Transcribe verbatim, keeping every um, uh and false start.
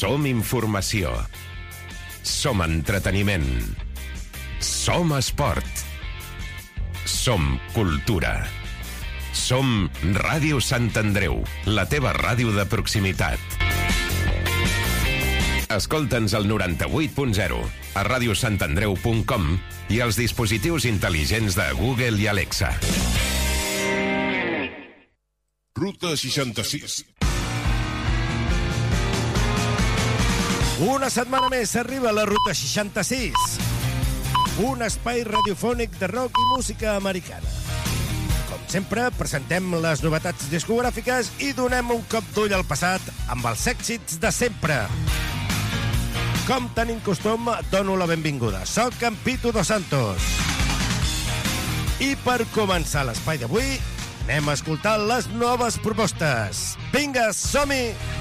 Som informació. Som entreteniment. Som esport. Som cultura. Som Ràdio Sant Andreu, la teva ràdio de proximitat. Escolta'ns al noranta-vuit punt zero, a radiosantandreu punt com i als dispositius intel·ligents de Google i Alexa. Ruta seixanta-sis. Una setmana més arriba la Ruta seixanta-sis, un espai radiofònic de rock i música americana. Com sempre, presentem les novetats discogràfiques i donem un cop d'ull al passat amb els èxits de sempre. Com tenim costum, dono la benvinguda. Soc en Pitu Dos Santos. I per començar l'espai d'avui, anem a escoltar les noves propostes. Vinga, som-hi!